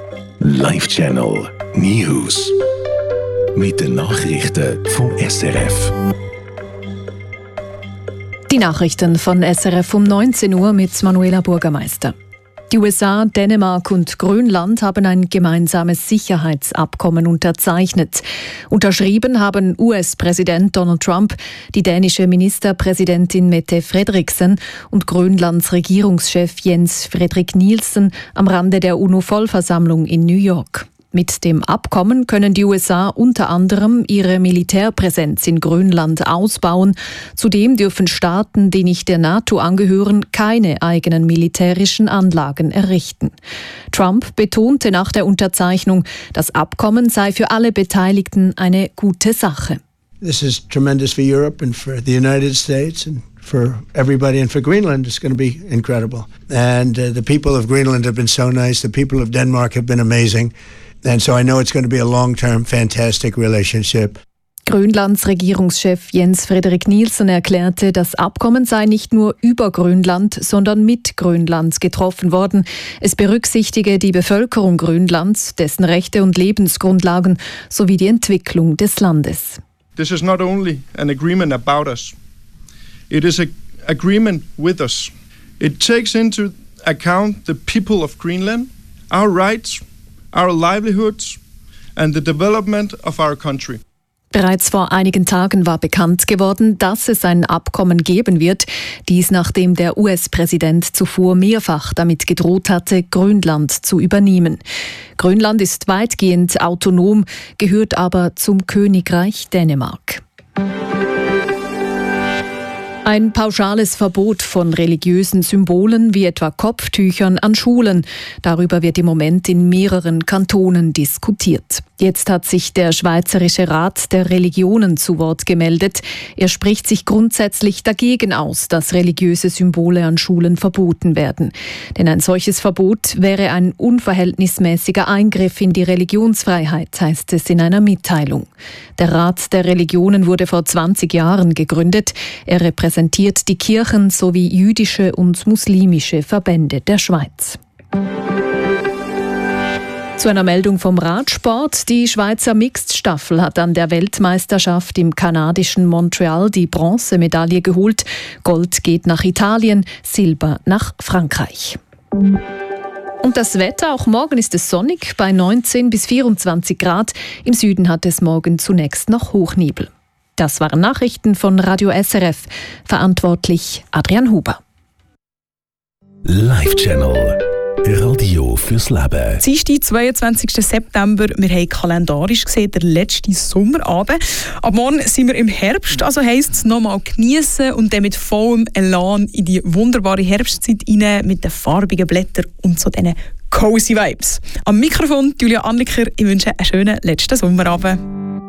Live Channel News. Mit den Nachrichten vom SRF. Die Nachrichten von SRF um 19 Uhr mit Manuela Bürgermeister. Die USA, Dänemark und Grönland haben ein gemeinsames Sicherheitsabkommen unterzeichnet. Unterschrieben haben US-Präsident Donald Trump, die dänische Ministerpräsidentin Mette Frederiksen und Grönlands Regierungschef Jens Frederik Nielsen am Rande der UNO-Vollversammlung in New York. Mit dem Abkommen können die USA unter anderem ihre Militärpräsenz in Grönland ausbauen. Zudem dürfen Staaten, die nicht der NATO angehören, keine eigenen militärischen Anlagen errichten. Trump betonte nach der Unterzeichnung, das Abkommen sei für alle Beteiligten eine gute Sache. This is tremendous for Europe and for the United States and for everybody, and for Greenland it's going to be incredible. And the people of Greenland have been so nice. The people of Denmark have been amazing. And so I know it's going to be a long-term, fantastic relationship. Grönlands Regierungschef Jens Frederik Nielsen erklärte, das Abkommen sei nicht nur über Grönland, sondern mit Grönland getroffen worden. Es berücksichtige die Bevölkerung Grönlands, dessen Rechte und Lebensgrundlagen sowie die Entwicklung des Landes. This is not only an agreement about us. It is an agreement with us. It takes into account the people of Greenland, our rights, our livelihoods and the development of our country. Bereits vor einigen Tagen war bekannt geworden, dass es ein Abkommen geben wird. Dies nachdem der US-Präsident zuvor mehrfach damit gedroht hatte, Grönland zu übernehmen. Grönland ist weitgehend autonom, gehört aber zum Königreich Dänemark. Ein pauschales Verbot von religiösen Symbolen wie etwa Kopftüchern an Schulen. Darüber wird im Moment in mehreren Kantonen diskutiert. Jetzt hat sich der Schweizerische Rat der Religionen zu Wort gemeldet. Er spricht sich grundsätzlich dagegen aus, dass religiöse Symbole an Schulen verboten werden. Denn ein solches Verbot wäre ein unverhältnismäßiger Eingriff in die Religionsfreiheit, heißt es in einer Mitteilung. Der Rat der Religionen wurde vor 20 Jahren gegründet. Er repräsentiert die Kirchen sowie jüdische und muslimische Verbände der Schweiz. Zu einer Meldung vom Radsport. Die Schweizer Mixed-Staffel hat an der Weltmeisterschaft im kanadischen Montreal die Bronzemedaille geholt. Gold geht nach Italien, Silber nach Frankreich. Und das Wetter, auch morgen ist es sonnig bei 19 bis 24 Grad. Im Süden hat es morgen zunächst noch Hochnebel. Das waren Nachrichten von Radio SRF. Verantwortlich Adrian Huber. Live Channel. Radio fürs Leben. Dienstag, 22. September. Wir haben kalendarisch gesehen, der letzte Sommerabend. Ab morgen sind wir im Herbst, also heisst es nochmal geniessen und dann mit vollem Elan in die wunderbare Herbstzeit rein mit den farbigen Blättern und so diesen cozy Vibes. Am Mikrofon Julia Anliker. Ich wünsche einen schönen letzten Sommerabend.